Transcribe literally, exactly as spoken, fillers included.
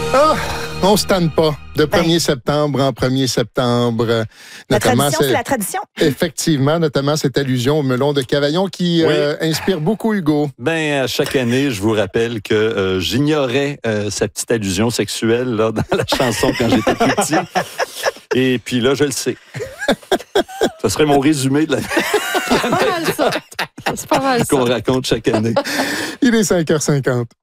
Ah, on se tanne pas. De premier Ben. septembre en premier septembre. La Notamment, tradition, c'est la tradition. Effectivement, notamment cette allusion au melon de Cavaillon qui Oui. euh, inspire beaucoup Hugo. Ben, à chaque année, je vous rappelle que euh, j'ignorais euh, sa petite allusion sexuelle là, dans la chanson quand j'étais plus petit. Et puis là, je le sais. Ça serait mon résumé de la C'est pas mal, ça. C'est pas mal, ça. qu'on raconte chaque année. Il est cinq heures cinquante.